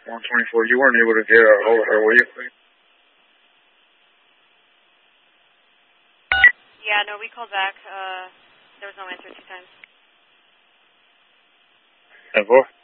124, you weren't able to get a hold of her, were you? Yeah, no, we called back. There was no answer 2 times. 10-4?